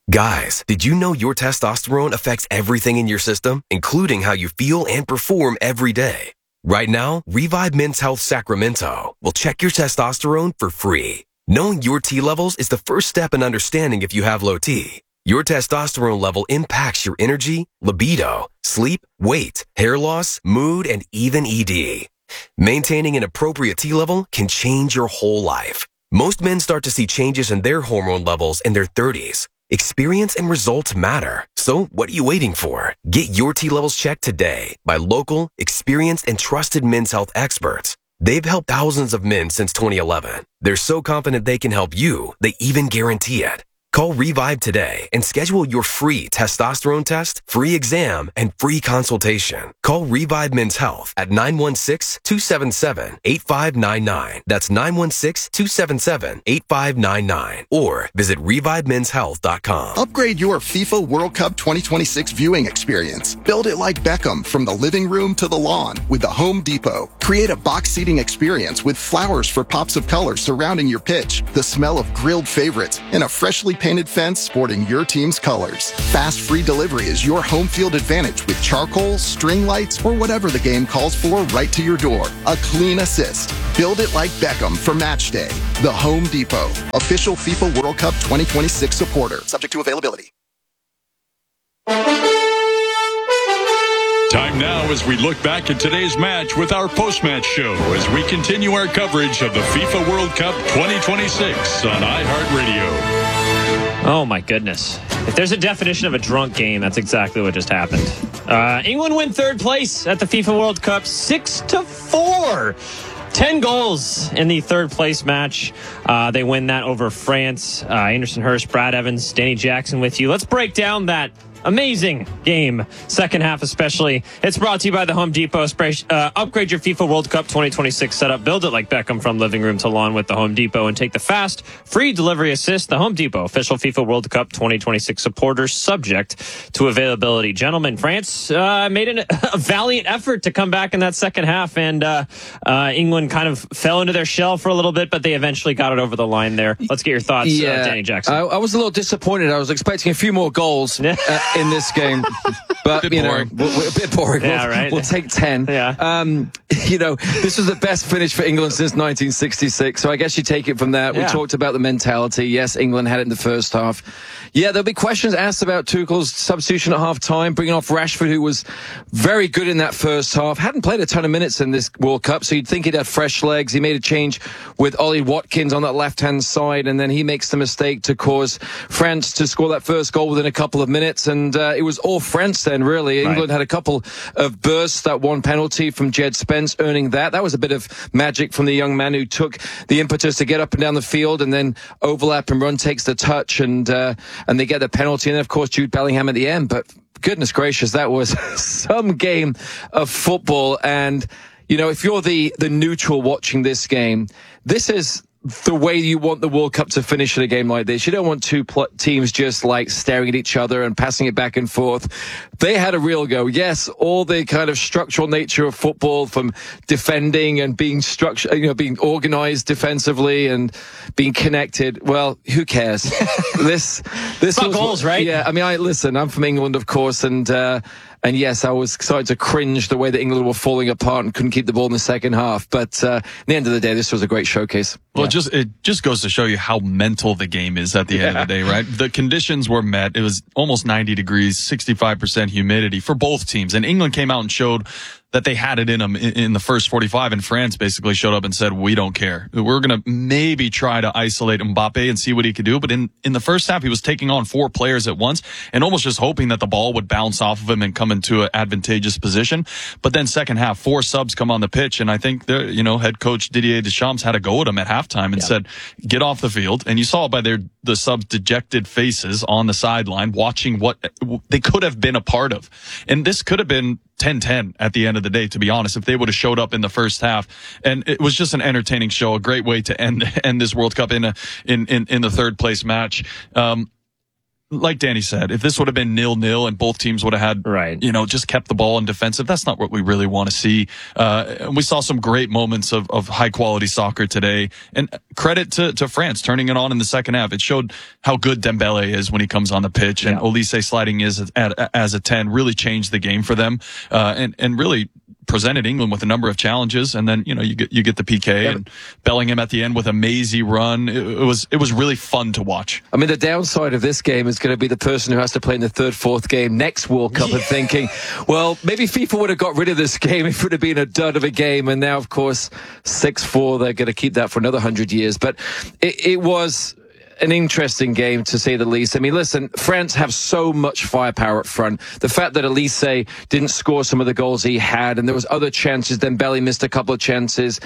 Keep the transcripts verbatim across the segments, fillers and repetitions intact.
Guys, did you know your testosterone affects everything in your system, including how you feel and perform every day? Right now, Revive Men's Health Sacramento will check your testosterone for free. Knowing your T levels is the first step in understanding if you have low T. Your testosterone level impacts your energy, libido, sleep, weight, hair loss, mood, and even E D. Maintaining an appropriate T level can change your whole life. Most men start to see changes in their hormone levels in their thirties. Experience and results matter. So what are you waiting for? Get your T levels checked today by local, experienced, and trusted men's health experts. They've helped thousands of men since twenty eleven. They're so confident they can help you, they even guarantee it. Call Revive today and schedule your free testosterone test, free exam, and free consultation. Call Revive Men's Health at nine one six, two seven seven, eight five nine nine. That's nine one six, two seven seven, eight five nine nine. Or visit revive men's health dot com. Upgrade your FIFA World Cup twenty twenty-six viewing experience. Build it like Beckham from the living room to the lawn with the Home Depot. Create a box seating experience with flowers for pops of color surrounding your pitch, the smell of grilled favorites, and a freshly painted fence sporting your team's colors. Fast free delivery is your home field advantage with charcoal, string lights, or whatever the game calls for right to your door. A clean assist. Build it like Beckham for match day. The Home Depot, official FIFA World Cup twenty twenty-six supporter. Subject to availability. Time now as we look back at today's match with our post-match show as we continue our coverage of the FIFA World Cup twenty twenty-six on iHeartRadio. Oh, my goodness. If there's a definition of a drunk game, that's exactly what just happened. Uh, England win third place at the FIFA World Cup, six to four. Ten goals in the third place match. Uh, they win that over France. Uh, Anderson Hurst, Brad Evans, Danny Jackson with you. Let's break down that amazing game, second half especially. It's brought to you by the Home Depot. Uh, upgrade your FIFA World Cup twenty twenty-six setup. Build it like Beckham from living room to lawn with the Home Depot and take the fast, free delivery assist. The Home Depot, official FIFA World Cup twenty twenty-six supporters, subject to availability. Gentlemen, France uh, made an, a valiant effort to come back in that second half, and uh, uh, England kind of fell into their shell for a little bit, but they eventually got it over the line there. Let's get your thoughts, yeah, uh, Danny Jackson. I, I was a little disappointed. I was expecting a few more goals uh, in this game, but bit you know, boring. we're, we're a bit boring. Yeah, we'll, right. we'll take ten. Yeah. Um, you know, this was the best finish for England since nineteen sixty-six. So I guess you take it from that. Yeah. We talked about the mentality. Yes, England had it in the first half. Yeah, there'll be questions asked about Tuchel's substitution at half time, bringing off Rashford, who was very good in that first half. Hadn't played a ton of minutes in this World Cup, so you'd think he'd have fresh legs. He made a change with Ollie Watkins on that left-hand side, and then he makes the mistake to cause France to score that first goal within a couple of minutes, and uh, it was all France then, really. Right. England had a couple of bursts, that one penalty from Jed Spence earning that. That was a bit of magic from the young man who took the impetus to get up and down the field and then overlap and run, takes the touch, and uh, and they get the penalty. And then, of course, Jude Bellingham at the end. But goodness gracious, that was some game of football. And, you know, if you're the, the neutral watching this game, this is the way you want the World Cup to finish in a game like this. You don't want two pl- teams just like staring at each other and passing it back and forth. They had a real go. Yes, all the kind of structural nature of football, from defending and being structured, you know, being organized defensively and being connected. Well, who cares? this, this about was, goals, right? Yeah. I mean, I listen. I'm from England, of course, and. uh And yes, I was starting to cringe the way that England were falling apart and couldn't keep the ball in the second half. But uh, at the end of the day, this was a great showcase. Well, yeah. it just it just goes to show you how mental the game is at the yeah. end of the day, right? The conditions were met. It was almost ninety degrees, sixty-five percent humidity for both teams. And England came out and showed that they had it in them in, in the first forty-five, and France basically showed up and said, we don't care. We're going to maybe try to isolate Mbappe and see what he could do. But in, in the first half, he was taking on four players at once and almost just hoping that the ball would bounce off of him and come into an advantageous position. But then second half, four subs come on the pitch, and I think the you know head coach Didier Deschamps had a go at him at halftime and yeah. said, get off the field. And you saw it by their the subs' dejected faces on the sideline, watching what they could have been a part of. And this could have been ten ten at the end of the day, to be honest, if they would have showed up in the first half. And it was just an entertaining show, a great way to end end this World Cup in a in in, in the third place match. Um, like Danny said, if this would have been nil-nil and both teams would have had, right. you know, just kept the ball in defensive, that's not what we really want to see. Uh, and we saw some great moments of, of high-quality soccer today. And credit to, to France turning it on in the second half. It showed how good Dembele is when he comes on the pitch. And yeah. Olise sliding is at, as a ten really changed the game for them. Uh, and, and really presented England with a number of challenges, and then you know you get you get the P K, yeah. and Bellingham at the end with a mazy run. It, it was it was really fun to watch. I mean, the downside of this game is going to be the person who has to play in the third, fourth game next World Cup, yeah. and thinking, well, maybe FIFA would have got rid of this game if it would have been a dud of a game, and now, of course, six four, they're going to keep that for another hundred years. But it, it was an interesting game, to say the least. I mean, listen, France have so much firepower up front. The fact that Olise didn't score some of the goals he had, and there was other chances, then Belly missed a couple of chances.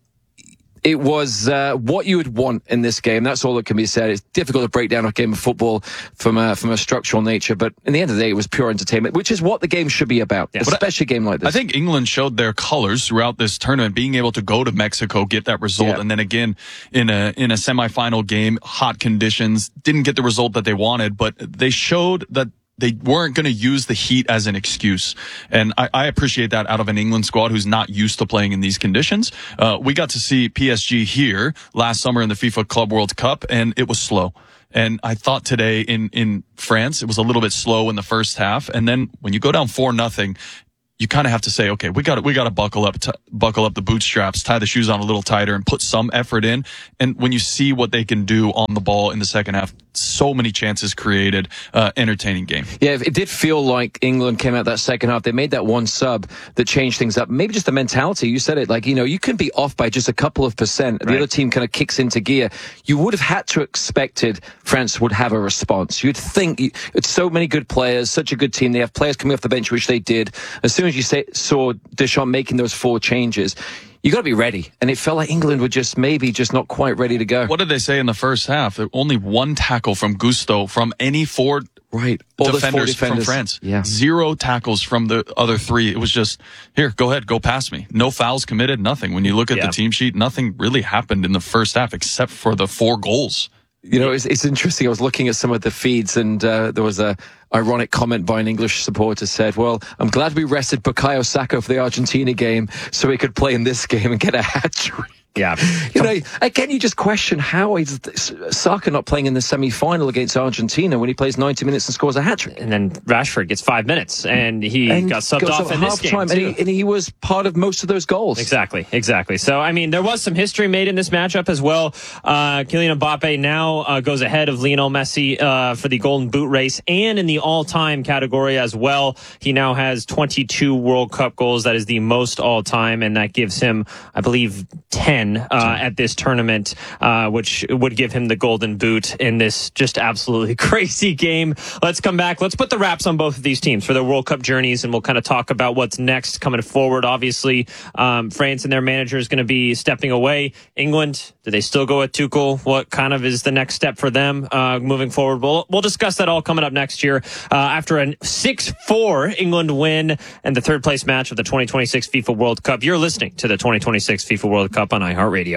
It was uh, what you would want in this game. That's all that can be said. It's difficult to break down a game of football from a, from a structural nature, but in the end of the day, it was pure entertainment, which is what the game should be about, yeah. especially a game like this. I think England showed their colors throughout this tournament, being able to go to Mexico, get that result, yeah. and then again in a in a semifinal game, hot conditions, didn't get the result that they wanted, but they showed that they weren't going to use the heat as an excuse. And I, I appreciate that out of an England squad who's not used to playing in these conditions. Uh, we got to see P S G here last summer in the FIFA Club World Cup, and it was slow. And I thought today in, in France, it was a little bit slow in the first half. And then when you go down four nothing, you kind of have to say, okay, we got to, we got to buckle up, t- buckle up the bootstraps, tie the shoes on a little tighter, and put some effort in. And when you see what they can do on the ball in the second half, so many chances created, uh, entertaining game. Yeah, it did feel like England came out that second half. They made that one sub that changed things up. Maybe just the mentality. You said it, like, you know, you can be off by just a couple of percent. The right. other team kind of kicks into gear. You would have had to expected France would have a response. You'd think it's so many good players, such a good team. They have players coming off the bench, which they did. As soon as you say, saw Deschamps making those four changes, you got to be ready. And it felt like England were just maybe just not quite ready to go. What did they say in the first half? Only one tackle from Gusto from any four right. defenders, four defenders from France. Yeah. Zero tackles from the other three. It was just, here, go ahead, go past me. No fouls committed, nothing. When you look at yeah. the team sheet, nothing really happened in the first half except for the four goals. You know, it's, it's interesting. I was looking at some of the feeds, and uh, there was a ironic comment by an English supporter said, well, I'm glad we rested Bukayo Saka for the Argentina game so he could play in this game and get a hat-trick. Yeah. You know, again, you just question how is Saka not playing in the semi-final against Argentina when he plays ninety minutes and scores a hat-trick? And then Rashford gets five minutes, and he and got subbed off in this game, time, too. And he, and he was part of most of those goals. Exactly, exactly. So, I mean, there was some history made in this matchup as well. Uh, Kylian Mbappe now uh, goes ahead of Lionel Messi uh, for the Golden Boot race, and in the all-time category as well. He now has twenty-two World Cup goals. That is the most all-time, and that gives him, I believe, ten Uh, at this tournament, uh, which would give him the Golden Boot in this just absolutely crazy game. Let's come back. Let's put the wraps on both of these teams for their World Cup journeys, and we'll kind of talk about what's next coming forward. Obviously, um, France and their manager is going to be stepping away. England, do they still go with Tuchel? What kind of is the next step for them uh, moving forward? We'll, we'll discuss that all coming up next year uh, after a six four England win and the third place match of the twenty twenty-six FIFA World Cup. You're listening to the twenty twenty-six FIFA World Cup on iHeartRadio.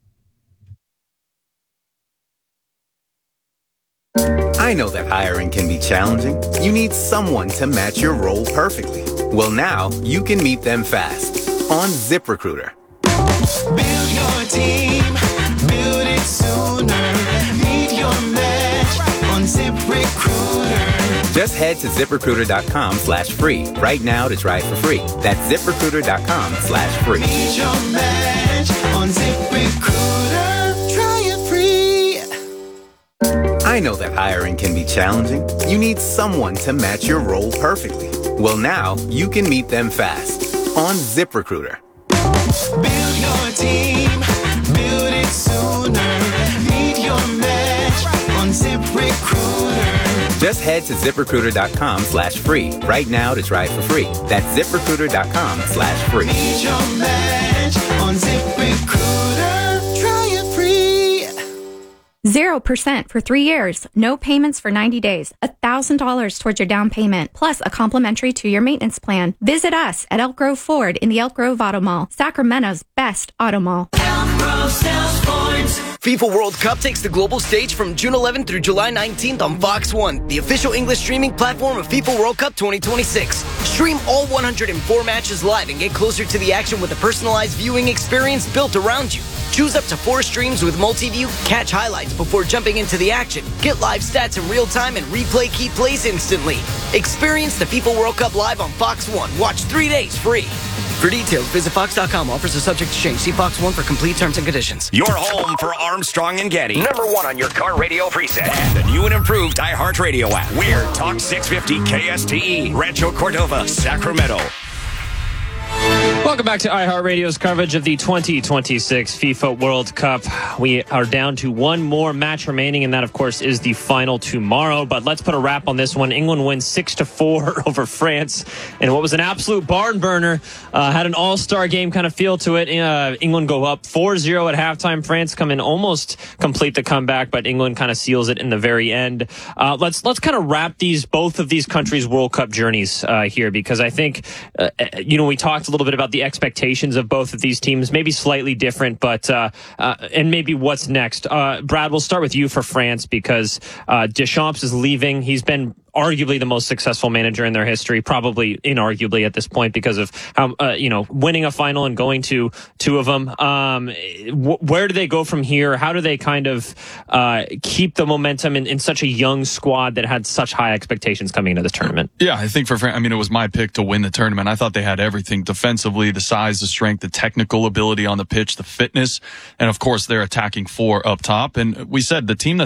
I know that hiring can be challenging. You need someone to match your role perfectly. Well, now you can meet them fast on ZipRecruiter. Build your team, build it sooner. Meet your match on ZipRecruiter. Just head to ZipRecruiter.com slash free right now to try it for free. That's ZipRecruiter.com slash free. Meet your match on ZipRecruiter. Try it free. I know that hiring can be challenging. You need someone to match your role perfectly. Well, now you can meet them fast on ZipRecruiter. Build your team, build it sooner. Meet your match on ZipRecruiter. Just head to ZipRecruiter.com slash free right now to try it for free. That's ZipRecruiter.com slash free. Meet your match on ZipRecruiter. Try it free. zero percent for three years. No payments for ninety days. one thousand dollars towards your down payment, plus a complimentary two-year maintenance plan. Visit us at Elk Grove Ford in the Elk Grove Auto Mall, Sacramento's best auto mall. Elk Grove Sales Ford. FIFA World Cup takes the global stage from June eleventh through July nineteenth on Fox one, the official English streaming platform of FIFA World Cup twenty twenty-six. Stream all one hundred four matches live and get closer to the action with a personalized viewing experience built around you. Choose up to four streams with multi-view, catch highlights before jumping into the action, get live stats in real time, and replay key plays instantly. Experience the FIFA World Cup live on Fox one. Watch three days free. For details, visit fox dot com. Offers are subject to change. See Fox one for complete terms and conditions. Your home for Armstrong and Getty. Number one on your car radio preset. And the new and improved iHeartRadio app. We're Talk six fifty K S T E, Rancho Cordova, Sacramento. Welcome back to iHeartRadio's coverage of the twenty twenty-six FIFA World Cup. We are down to one more match remaining, and that, of course, is the final tomorrow. But let's put a wrap on this one. England wins six to four over France in what was an absolute barn burner. Uh, had an all-star game kind of feel to it. Uh, England go up four zero at halftime. France come in almost complete the comeback, but England kind of seals it in the very end. Uh, let's let's kind of wrap these both of these countries' World Cup journeys uh, here, because I think uh, you know we talked a little bit about the expectations of both of these teams, maybe slightly different, but uh, uh, and maybe what's next. Uh, Brad, we'll start with you for France, because uh, Deschamps is leaving. He's been arguably the most successful manager in their history, probably inarguably at this point, because of how uh, you know winning a final and going to two of them. Um, wh- where do they go from here? How do they kind of uh, keep the momentum in, in such a young squad that had such high expectations coming into this tournament? Yeah, I think for France, I mean, it was my pick to win the tournament. I thought they had everything defensively, the size, the strength, the technical ability on the pitch, the fitness, and of course, they're attacking four up top. And we said the team that